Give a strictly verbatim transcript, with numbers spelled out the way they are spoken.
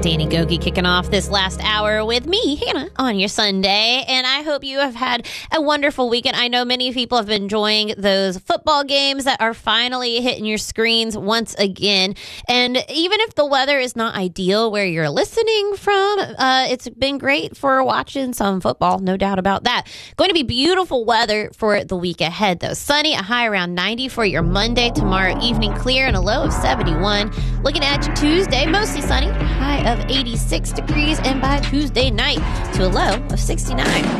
Danny Goki kicking off this last hour with me, Hannah, on your Sunday. And I hope you have had a wonderful weekend. I know many people have been enjoying those football games that are finally hitting your screens once again. And even if the weather is not ideal where you're listening from, uh, it's been great for watching some football, no doubt about that. Going to be beautiful weather for the week ahead, though. Sunny, a high around ninety for your Monday. Tomorrow evening, clear and a low of seventy-one. Looking at you Tuesday, mostly sunny, high of eighty-six degrees, and by Tuesday night to a low of sixty-nine.